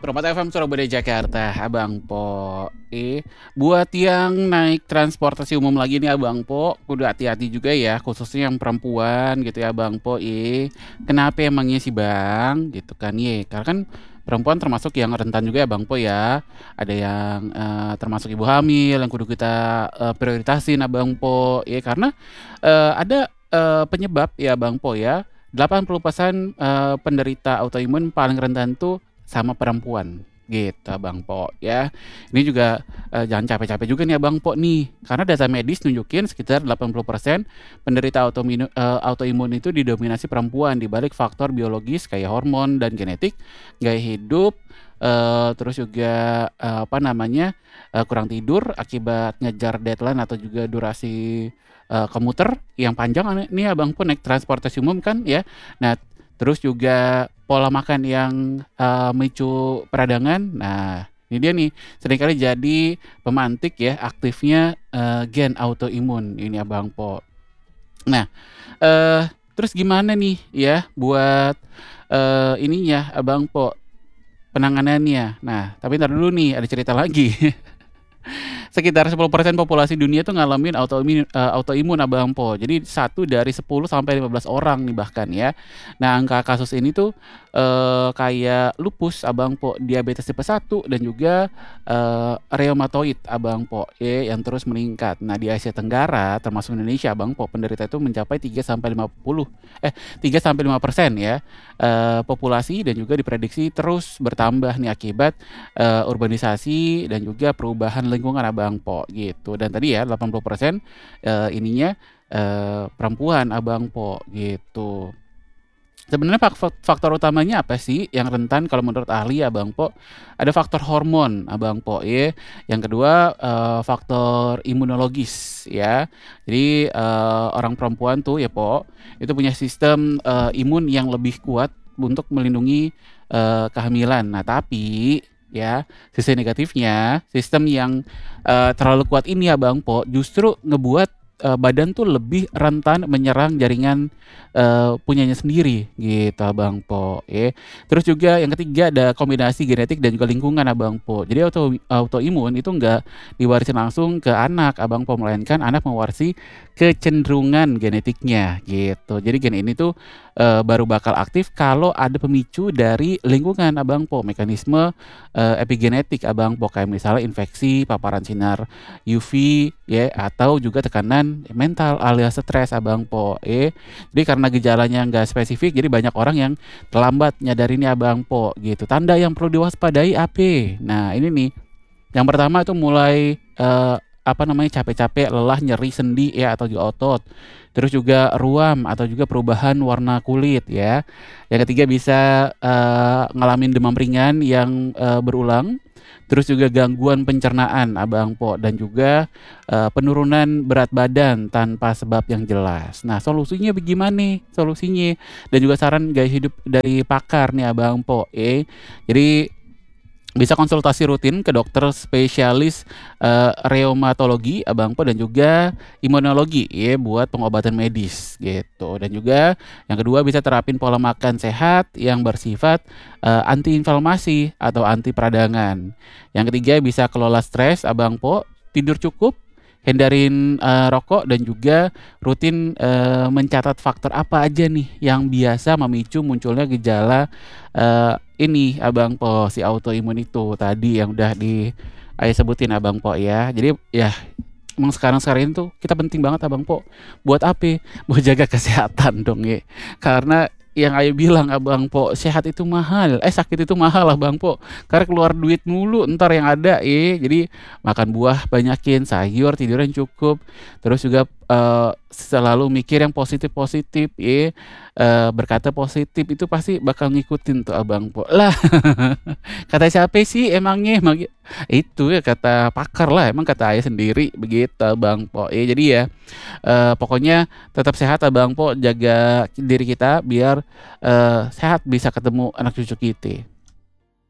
Permata FM Surabaya Jakarta, Abang Po. Buat yang naik transportasi umum lagi nih Abang Po, kudu hati-hati juga ya, khususnya yang perempuan gitu ya Abang Po. Kenapa emangnya sih Bang? Gitu kan karena kan perempuan termasuk yang rentan juga ya Bang Po ya. Ada yang termasuk ibu hamil yang kudu kita prioritasin Abang Po. Karena ada penyebab ya Bang Po ya. 80% penderita autoimun paling rentan tuh sama perempuan, gitu Bang Po ya. Ini juga, jangan capek-capek juga nih Abang Po nih, karena data medis nunjukin sekitar 80% penderita autoimun itu didominasi perempuan, di balik faktor biologis kayak hormon dan genetik, gaya hidup, terus juga, kurang tidur akibat ngejar deadline atau juga durasi, komuter yang panjang nih Abang Po naik transportasi umum kan ya. Nah, terus juga pola makan yang, memicu peradangan. Nah, ini dia nih, seringkali jadi pemantik ya aktifnya, gen autoimun ini Abang Po. Nah, terus gimana nih ya buat, ininya Abang Po, penanganannya? Nah, tapi entar dulu nih, ada cerita lagi. Sekitar 10% populasi dunia tuh ngalamin autoimun Abang Po. Jadi 1 dari 10 sampai 15 orang nih bahkan ya. Nah, angka kasus ini tuh, kayak lupus Abang Po, diabetes tipe 1 dan juga, reumatoid Abang Po, yang terus meningkat. Nah, di Asia Tenggara termasuk Indonesia Abang Po, penderita itu mencapai 3-5% ya, populasi dan juga diprediksi terus bertambah nih akibat, urbanisasi dan juga perubahan lingkungan Abang Po, gitu. Dan tadi ya 80%, ininya, perempuan Abang Po, gitu. Sebenarnya faktor utamanya apa sih yang rentan kalau menurut ahli Abang Po? Ada faktor hormon Abang Po ya. Yang kedua, faktor imunologis ya. Jadi, orang perempuan tuh ya Po, itu punya sistem, imun yang lebih kuat untuk melindungi, kehamilan. Nah tapi ya, sisi negatifnya, sistem yang, terlalu kuat ini Abang Po, justru ngebuat, badan tuh lebih rentan menyerang jaringan, punyanya sendiri gitu Abang Po ya. Terus juga yang ketiga ada kombinasi genetik dan juga lingkungan Abang Po. Jadi autoimun itu nggak diwarisin langsung ke anak Abang Po, melainkan anak mewarisi kecenderungan genetiknya gitu. Jadi gen ini tuh, baru bakal aktif kalau ada pemicu dari lingkungan Abang Po, mekanisme, epigenetik Abang Po, kayak misalnya infeksi, paparan sinar UV ya, atau juga tekanan mental alias stres Abang Po Jadi karena gejalanya nggak spesifik, jadi banyak orang yang terlambat nyadarinnya Abang Po gitu. Tanda yang perlu diwaspadai apa? Nah ini nih, yang pertama itu mulai, capek-capek, lelah, nyeri sendi ya atau di otot. Terus juga ruam atau juga perubahan warna kulit ya. Yang ketiga bisa, ngalamin demam ringan yang, berulang. Terus juga gangguan pencernaan Abang Po dan juga, penurunan berat badan tanpa sebab yang jelas. Nah, solusinya bagaimana? Solusinya dan juga saran gaya hidup dari pakar nih Abang Po Jadi bisa konsultasi rutin ke dokter spesialis, reumatologi Abang Po dan juga imunologi ya buat pengobatan medis gitu. Dan juga yang kedua bisa terapin pola makan sehat yang bersifat, anti inflamasi atau anti peradangan. Yang ketiga bisa kelola stres Abang Po, tidur cukup, hindarin, rokok dan juga rutin, mencatat faktor apa aja nih yang biasa memicu munculnya gejala, ini Abang Po, si autoimun itu tadi yang udah Aya sebutin Abang Po ya. Jadi ya emang sekarang-sekarang ini tuh kita penting banget Abang Po, buat apa? Buat jaga kesehatan dong Karena yang Aya bilang Abang Po, sehat itu mahal, sakit itu mahal Abang Po, karena keluar duit mulu entar yang ada Jadi makan buah banyakin, sayur, tiduran cukup, terus juga, selalu mikir yang positif-positif berkata positif itu pasti bakal ngikutin tuh Abang Po. Lah kata siapa sih emangnya? Itu ya kata pakar lah, emang kata Aya sendiri begitu Abang Po Jadi ya, pokoknya tetap sehat Abang Po, jaga diri kita biar, sehat bisa ketemu anak cucu kita.